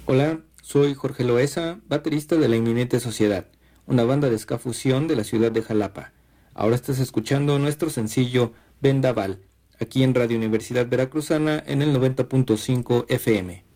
Hola, soy Jorge Loesa, baterista de La Inminente Sociedad, una banda de ska fusión de la ciudad de Jalapa. Ahora estás escuchando nuestro sencillo Vendaval, aquí en Radio Universidad Veracruzana en el 90.5 FM.